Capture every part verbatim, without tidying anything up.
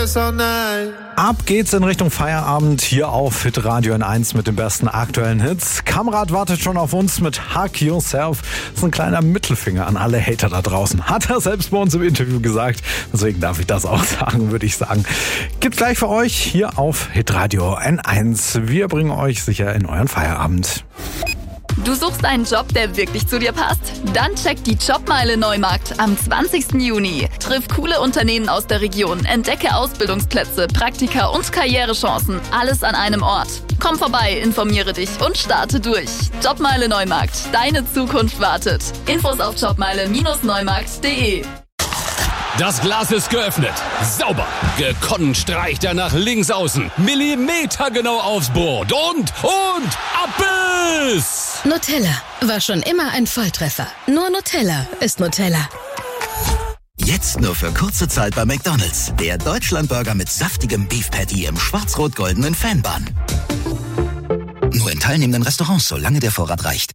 Ab geht's in Richtung Feierabend hier auf Hitradio N eins mit den besten aktuellen Hits. Kamerad wartet schon auf uns mit Hug Yourself. Das ist ein kleiner Mittelfinger an alle Hater da draußen. Hat er selbst bei uns im Interview gesagt. Deswegen darf ich das auch sagen, würde ich sagen. Gibt's gleich für euch hier auf Hitradio N eins. Wir bringen euch sicher in euren Feierabend. Du suchst einen Job, der wirklich zu dir passt? Dann check die Jobmeile Neumarkt am zwanzigsten Juni. Triff coole Unternehmen aus der Region, entdecke Ausbildungsplätze, Praktika und Karrierechancen. Alles an einem Ort. Komm vorbei, informiere dich und starte durch. Jobmeile Neumarkt. Deine Zukunft wartet. Infos auf jobmeile Neumarkt punkt de. Das Glas ist geöffnet. Sauber. Gekonnt streicht er nach links außen. Millimetergenau aufs Board. Und, und, Abbiss! Nutella war schon immer ein Volltreffer. Nur Nutella ist Nutella. Jetzt nur für kurze Zeit bei McDonald's. Der Deutschlandburger mit saftigem Beef Patty im schwarz-rot-goldenen Fanbun. Nur in teilnehmenden Restaurants, solange der Vorrat reicht.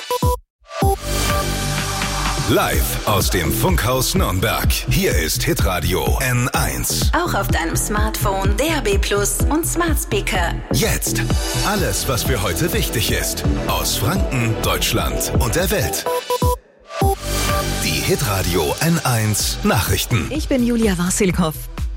Live aus dem Funkhaus Nürnberg. Hier ist Hitradio N eins. Auch auf deinem Smartphone, D A B Plus und Smart Speaker. Jetzt alles, was für heute wichtig ist. Aus Franken, Deutschland und der Welt. Die Hitradio N eins Nachrichten. Ich bin Julia Wassilkow.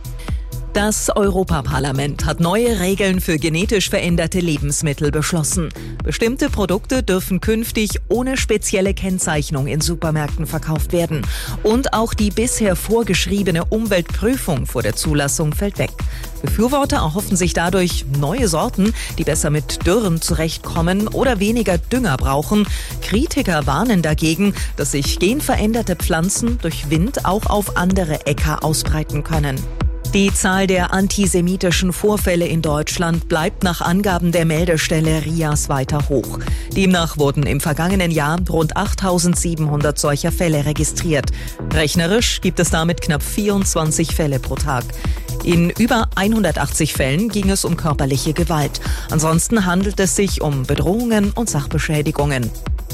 Das Europaparlament hat neue Regeln für genetisch veränderte Lebensmittel beschlossen. Bestimmte Produkte dürfen künftig ohne spezielle Kennzeichnung in Supermärkten verkauft werden. Und auch die bisher vorgeschriebene Umweltprüfung vor der Zulassung fällt weg. Befürworter erhoffen sich dadurch neue Sorten, die besser mit Dürren zurechtkommen oder weniger Dünger brauchen. Kritiker warnen dagegen, dass sich genveränderte Pflanzen durch Wind auch auf andere Äcker ausbreiten können. Die Zahl der antisemitischen Vorfälle in Deutschland bleibt nach Angaben der Meldestelle R I A S weiter hoch. Demnach wurden im vergangenen Jahr rund achttausendsiebenhundert solcher Fälle registriert. Rechnerisch gibt es damit knapp vierundzwanzig Fälle pro Tag. In über hundertachtzig Fällen ging es um körperliche Gewalt. Ansonsten handelt es sich um Bedrohungen und Sachbeschädigungen.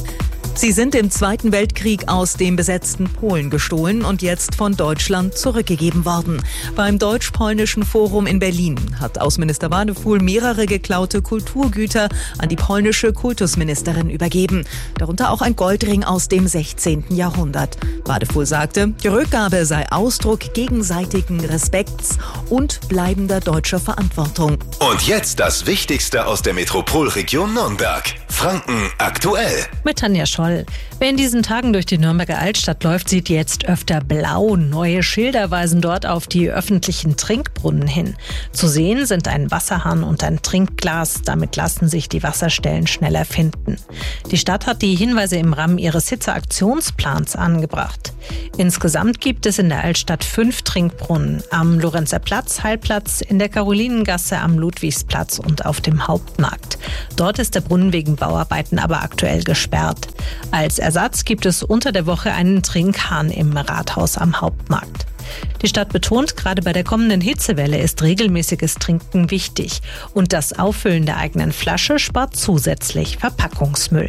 Sie sind im Zweiten Weltkrieg aus dem besetzten Polen gestohlen und jetzt von Deutschland zurückgegeben worden. Beim Deutsch-Polnischen Forum in Berlin hat Außenminister Wadefuhl mehrere geklaute Kulturgüter an die polnische Kultusministerin übergeben. Darunter auch ein Goldring aus dem sechzehnten Jahrhundert. Wadefuhl sagte, die Rückgabe sei Ausdruck gegenseitigen Respekts und bleibender deutscher Verantwortung. Und jetzt das Wichtigste aus der Metropolregion Nürnberg. Franken aktuell. Mit Tanja Scholl. Wer in diesen Tagen durch die Nürnberger Altstadt läuft, sieht jetzt öfter blau. Neue Schilder weisen dort auf die öffentlichen Trinkbrunnen hin. Zu sehen sind ein Wasserhahn und ein Trinkglas. Damit lassen sich die Wasserstellen schneller finden. Die Stadt hat die Hinweise im Rahmen ihres Hitzeaktionsplans angebracht. Insgesamt gibt es in der Altstadt fünf Trinkbrunnen. Am Lorenzer Platz, Hallplatz, in der Karolinengasse, am Ludwigsplatz und auf dem Hauptmarkt. Dort ist der Brunnen wegen Bauarbeiten aber aktuell gesperrt. Als Ersatz gibt es unter der Woche einen Trinkhahn im Rathaus am Hauptmarkt. Die Stadt betont, gerade bei der kommenden Hitzewelle ist regelmäßiges Trinken wichtig. Und das Auffüllen der eigenen Flasche spart zusätzlich Verpackungsmüll.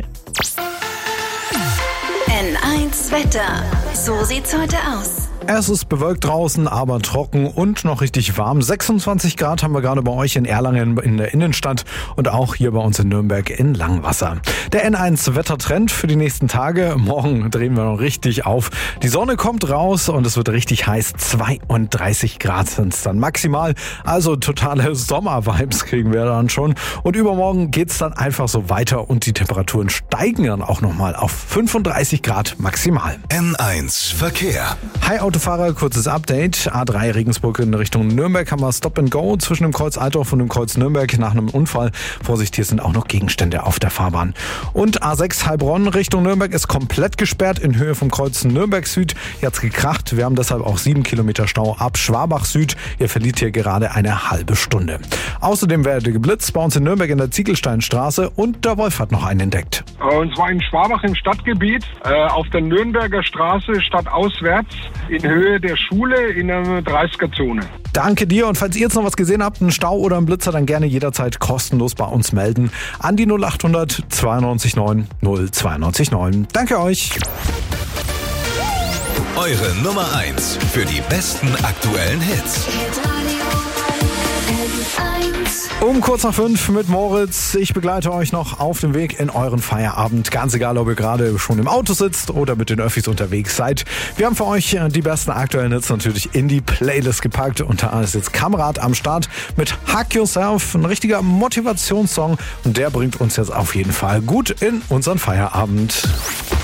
N eins Wetter. So sieht's heute aus. Es ist bewölkt draußen, aber trocken und noch richtig warm. sechsundzwanzig Grad haben wir gerade bei euch in Erlangen in der Innenstadt und auch hier bei uns in Nürnberg in Langwasser. Der N eins Wettertrend für die nächsten Tage. Morgen drehen wir noch richtig auf. Die Sonne kommt raus und es wird richtig heiß. zweiunddreißig Grad sind es dann maximal. Also totale Sommervibes kriegen wir dann schon. Und übermorgen geht's dann einfach so weiter und die Temperaturen steigen dann auch nochmal auf fünfunddreißig Grad maximal. N eins Verkehr. Hi Autofahrer, kurzes Update. A drei Regensburg in Richtung Nürnberg haben wir Stop and Go zwischen dem Kreuz Altdorf und dem Kreuz Nürnberg nach einem Unfall. Vorsicht, hier sind auch noch Gegenstände auf der Fahrbahn. Und A sechs Heilbronn Richtung Nürnberg ist komplett gesperrt in Höhe vom Kreuz Nürnberg Süd. Hier hat's gekracht. Wir haben deshalb auch sieben Kilometer Stau ab Schwabach Süd. Ihr verliert hier gerade eine halbe Stunde. Außerdem werde geblitzt bei uns in Nürnberg in der Ziegelsteinstraße und der Wolf hat noch einen entdeckt. Und zwar in Schwabach im Stadtgebiet, äh, auf der Nürnberger Straße stadtauswärts in Höhe der Schule in einer dreißiger-Zone. Danke dir und falls ihr jetzt noch was gesehen habt, einen Stau oder einen Blitzer, dann gerne jederzeit kostenlos bei uns melden. An die null achthundert zweiundneunzig neun null zweiundneunzig neun. Danke euch. Eure Nummer eins für die besten aktuellen Hits. Hitradio Um kurz nach fünf mit Moritz. Ich begleite euch noch auf dem Weg in euren Feierabend. Ganz egal, ob ihr gerade schon im Auto sitzt oder mit den Öffis unterwegs seid. Wir haben für euch die besten aktuellen Hits natürlich in die Playlist gepackt. Und da ist jetzt Kamerad am Start mit Hug Yourself. Ein richtiger Motivationssong. Und der bringt uns jetzt auf jeden Fall gut in unseren Feierabend.